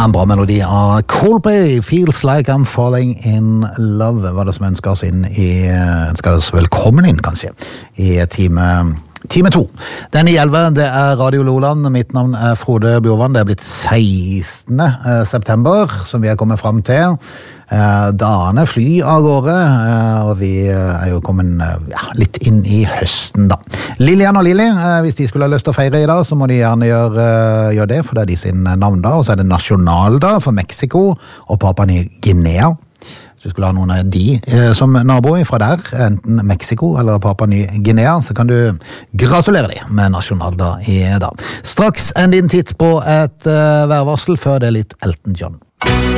En bra melodi av Coldplay, Feels Like I'm Falling in Love, var det som ønsker oss velkommen inn, kanskje, i time 2. Den i 11, det er Radio Loland. Mitt navn er Frode Bjorvann. Det er blitt 16. september, som vi er kommet frem til. Dagene fly av gårde, og vi er jo kommet litt inn i høsten da. Lilian og Lili, hvis de skulle ha lyst til å feire i dag, så må de gjerne gjøre det, for det er de sin navn da. Og så er det nasjonaldag for Mexico og Papua Ny Guinea. Hvis du skulle ha noen av de som nabo fra der, enten Mexico eller Papua Ny Guinea, så kan du gratulere de med nasjonaldag i dag. Straks en liten titt på et værvarsel før det er litt Elton John.